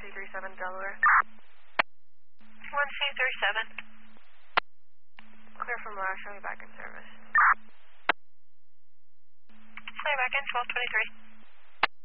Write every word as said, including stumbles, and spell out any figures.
two three seven Delaware. one two three seven. Clear from Rush, I'll be back in service. Clear back in twelve twenty-three.